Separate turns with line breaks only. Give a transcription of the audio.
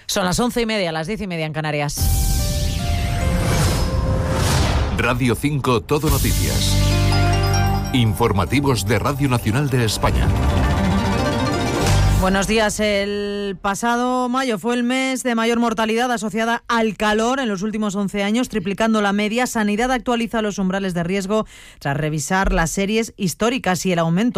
Son las 11:30, las 10:30 en Canarias.
Radio 5 Todo Noticias. Informativos de Radio Nacional de España.
Buenos días. El pasado mayo fue el mes de mayor mortalidad asociada al calor en los últimos 11 años, triplicando la media. Sanidad actualiza los umbrales de riesgo tras revisar las series históricas y el aumento